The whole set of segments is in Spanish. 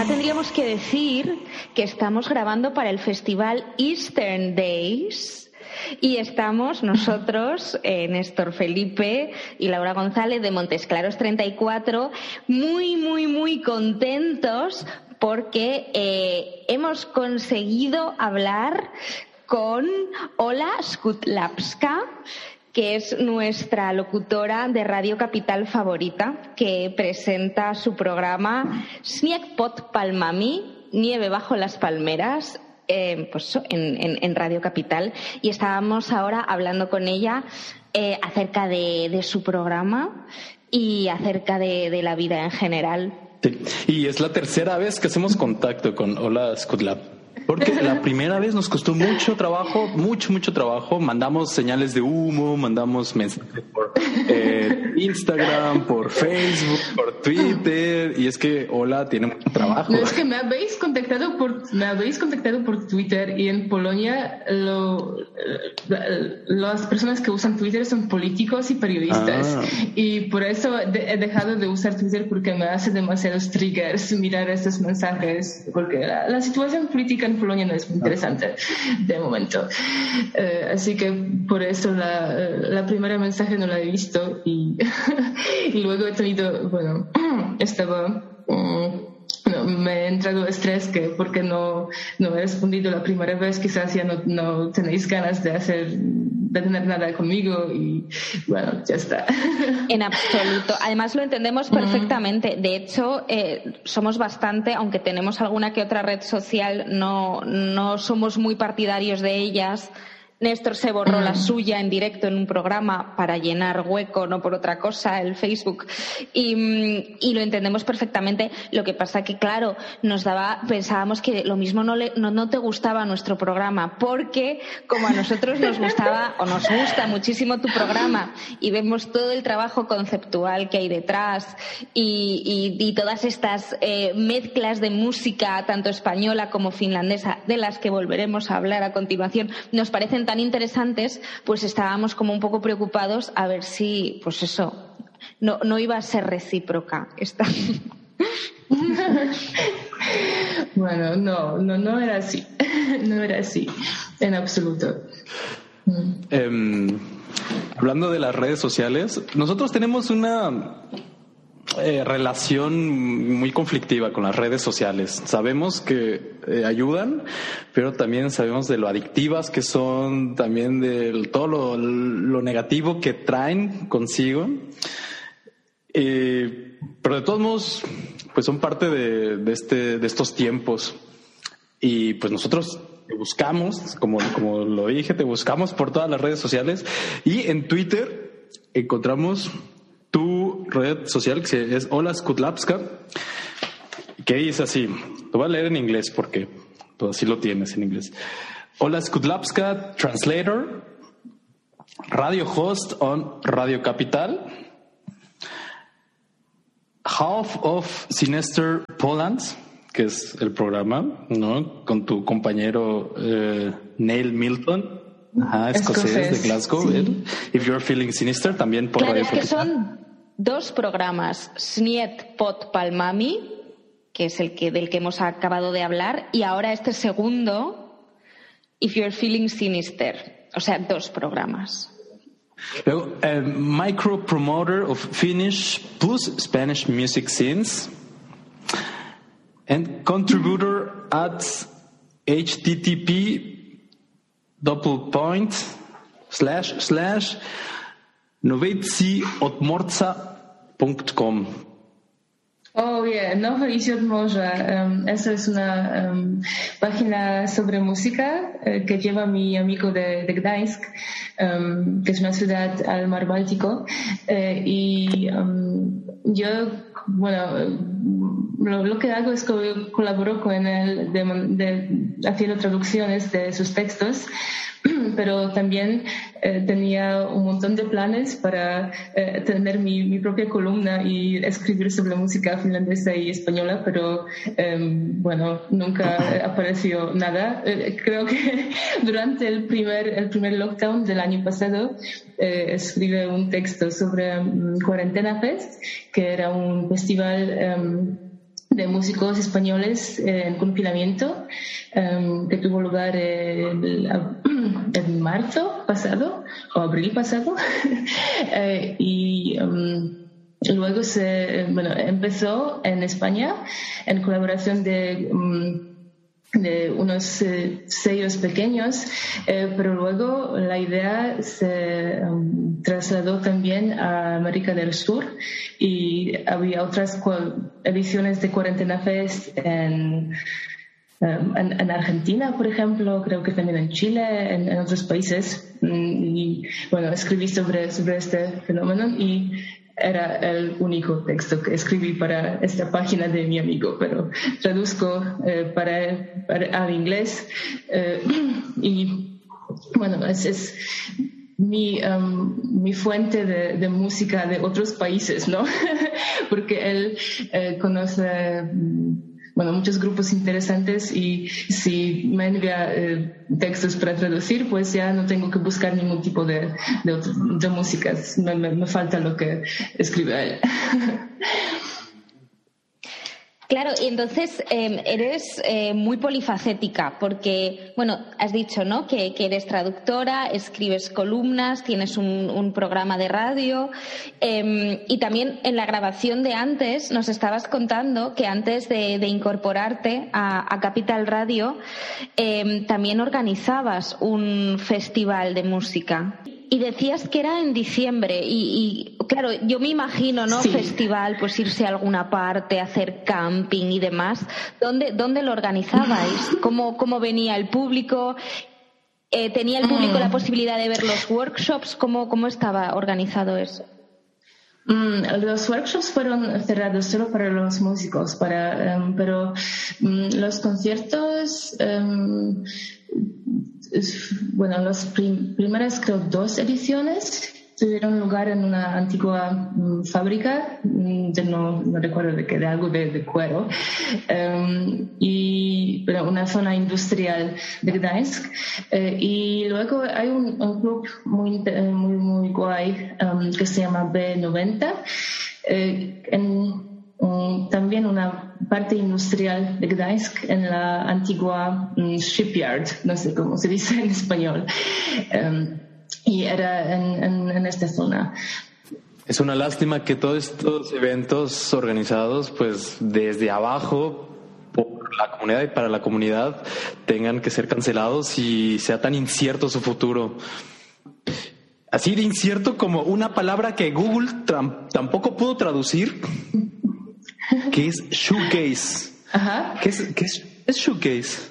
tendríamos que decir que estamos grabando para el festival Eastern Days. Y estamos nosotros, Néstor Felipe y Laura González de Montesclaros 34, muy contentos porque hemos conseguido hablar con Ola Skutlapska, que es nuestra locutora de Radio Capital favorita, que presenta su programa Śnieg pod palmami, Nieve bajo las palmeras, en Radio Capital, y estábamos ahora hablando con ella acerca de su programa y acerca de la vida en general. Sí. Y es la tercera vez que hacemos contacto con Ola Skutlapska. Porque la primera vez nos costó mucho trabajo, mandamos señales de humo, mandamos mensajes por Instagram, por Facebook, por Twitter, y es que Ola tiene mucho trabajo. No, es que me habéis contactado por Twitter, y en Polonia las personas que usan Twitter son políticos y periodistas, y por eso he dejado de usar Twitter, porque me hace demasiados triggers mirar estos mensajes, porque la situación política en Polonia no es muy interesante de momento. Así que por eso la primera mensaje no la he visto, y luego he tenido, me he entrado estrés porque no he respondido la primera vez. Quizás ya no tenéis ganas de tener nada conmigo, y bueno, ya está. En absoluto. Además lo entendemos perfectamente. De hecho, somos bastante, aunque tenemos alguna que otra red social, no somos muy partidarios de ellas. Néstor se borró la suya en directo en un programa para llenar hueco, no por otra cosa, el Facebook, y lo entendemos perfectamente. Lo que pasa que, claro, pensábamos que lo mismo no te gustaba nuestro programa, porque como a nosotros nos gustaba o nos gusta muchísimo tu programa y vemos todo el trabajo conceptual que hay detrás y todas estas mezclas de música, tanto española como finlandesa, de las que volveremos a hablar a continuación, nos parecen tan interesantes, pues estábamos como un poco preocupados a ver si, pues eso, no iba a ser recíproca esta. Bueno, no era así. No era así, en absoluto. Hablando de las redes sociales, nosotros tenemos una relación muy conflictiva con las redes sociales. Sabemos que ayudan, pero también sabemos de lo adictivas que son, también de todo lo negativo que traen consigo. Pero de todos modos, pues son parte de estos tiempos. Y pues nosotros te buscamos, como lo dije, te buscamos por todas las redes sociales, y en Twitter encontramos tu red social, que es Ola Skutlapska, que dice así. Lo voy a leer en inglés porque pues así lo tienes en inglés. Ola Skutlapska, translator, radio host on Radio Capital, half of Sinister Poland, que es el programa, ¿no? Con tu compañero Neil Milton. Escocés de Glasgow. Sí. If You're Feeling Sinister, también por Radio Capital. Es que son dos programas, Śnieg pod palmami, que es del que hemos acabado de hablar, y ahora este segundo, If You're Feeling Sinister. O sea, dos programas. Luego, micro promoter of Finnish plus Spanish music scenes, and contributor at http://nowicyodmorza.com. Oh, yeah, Nowicy od Morza. Esa es una página sobre música que lleva mi amigo de Gdańsk, que es una ciudad al mar Báltico. Yo, lo que hago es que colaboro con él haciendo traducciones de sus textos, pero también tenía un montón de planes para tener mi propia columna y escribir sobre música finlandesa y española, pero nunca apareció nada. Creo que durante el primer lockdown del año pasado escribí un texto sobre Cuarentena Fest, que era un festival de músicos españoles en confinamiento que tuvo lugar en marzo pasado o abril pasado y luego empezó en España en colaboración de unos sellos pequeños, pero luego la idea se trasladó también a América del Sur y había otras ediciones de Cuarentena Fest en Argentina, por ejemplo, creo que también en Chile, en otros países. Y bueno, escribí sobre este fenómeno y era el único texto que escribí para esta página de mi amigo, pero traduzco al inglés y bueno, es mi fuente de música de otros países, ¿no? Porque él conoce muchos grupos interesantes y si me envía textos para traducir, pues ya no tengo que buscar ningún tipo de músicas. Me falta lo que escribe él. Claro, y entonces eres muy polifacética porque, bueno, has dicho, ¿no?, que eres traductora, escribes columnas, tienes un programa de radio y también en la grabación de antes nos estabas contando que antes de incorporarte a Capital Radio también organizabas un festival de música. Y decías que era en diciembre y claro, yo me imagino, ¿no? Sí. Festival, pues irse a alguna parte, hacer camping y demás. ¿Dónde lo organizabais? ¿Cómo venía el público? ¿Tenía el público la posibilidad de ver los workshops? ¿Cómo estaba organizado eso? Los workshops fueron cerrados solo para los músicos, pero los conciertos... las primeras, creo, 2 ediciones tuvieron lugar en una antigua fábrica, no recuerdo de algo de cuero, y una zona industrial de Gdańsk. Y luego hay un club muy guay que se llama B90, también una parte industrial de Gdańsk en la antigua shipyard, no sé cómo se dice en español, y era en esta zona. Es una lástima que todos estos eventos organizados pues desde abajo por la comunidad y para la comunidad tengan que ser cancelados y sea tan incierto su futuro. Así de incierto como una palabra que Google tampoco pudo traducir, que es shoegaze. Ajá. ¿Qué es shoegaze?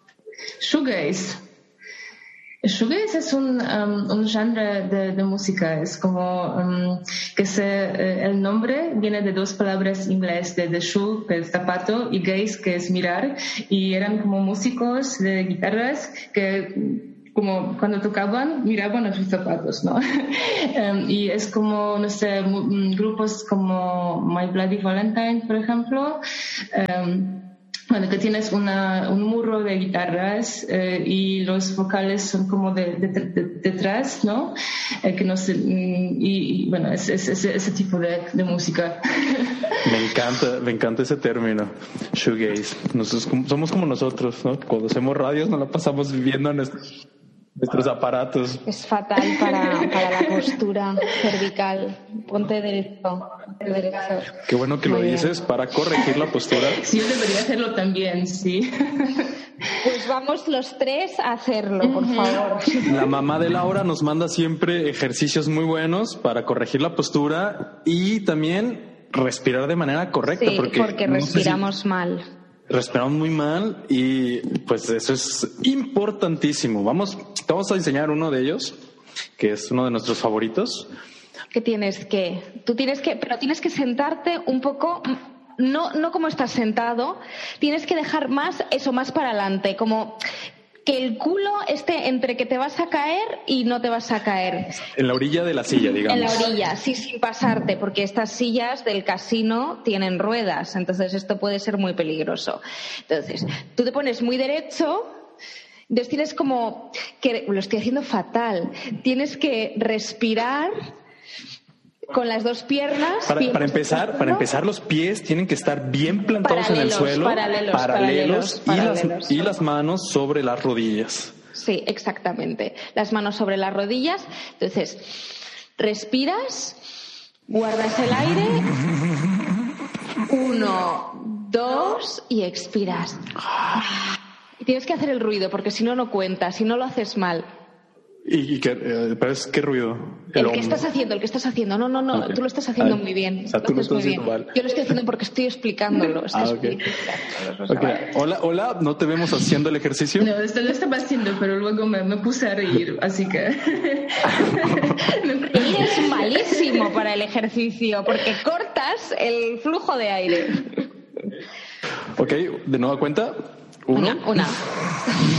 Shoegaze es un genre de música. Es como que el nombre viene de 2 palabras inglés, de shoe, que es zapato, y gaze, que es mirar. Y eran como músicos de guitarras que como cuando tocaban, miraban a sus zapatos, ¿no? Y es como, no sé, grupos como My Bloody Valentine, por ejemplo, que tienes un muro de guitarras y los vocales son como detrás, ¿no? Que no sé, es ese tipo de música. Me encanta ese término, shoegaze. Somos como nosotros, ¿no? Cuando hacemos radios no la pasamos viviendo nuestros aparatos. Es fatal para la postura cervical. Ponte derecho. Qué bueno que lo dices para corregir la postura. Sí, yo debería hacerlo también, sí. Pues vamos los 3 a hacerlo, por favor. La mamá de Laura nos manda siempre ejercicios muy buenos para corregir la postura y también respirar de manera correcta. Sí, porque respiramos mal. Respiramos muy mal y pues eso es importantísimo. Te vamos a enseñar uno de ellos, que es uno de nuestros favoritos. Pero tienes que sentarte un poco, no como estás sentado, tienes que dejar más para adelante, como que el culo esté entre que te vas a caer y no te vas a caer. En la orilla de la silla, digamos. En la orilla, sí, sin pasarte, porque estas sillas del casino tienen ruedas, entonces esto puede ser muy peligroso. Entonces, tú te pones muy derecho, entonces tienes como que, lo estoy haciendo fatal, tienes que respirar Con las dos piernas. Para empezar, los pies tienen que estar bien plantados en el suelo, paralelos. Y las manos sobre las rodillas. Sí, exactamente. Las manos sobre las rodillas. Entonces, respiras, guardas el aire. 1, 2 y expiras. Y tienes que hacer el ruido porque si no, no cuenta, si no lo haces mal. ¿Pero es qué ruido? El que estás haciendo. No, okay. Tú lo estás haciendo muy bien. O sea, tú lo estás haciendo mal. Yo lo estoy haciendo porque estoy explicándolo. Okay. Hola, ¿no te vemos haciendo el ejercicio? No, esto lo estaba haciendo, pero luego me puse a reír, así que... Eres malísimo para el ejercicio porque cortas el flujo de aire. Ok, de nueva cuenta. 1. Una.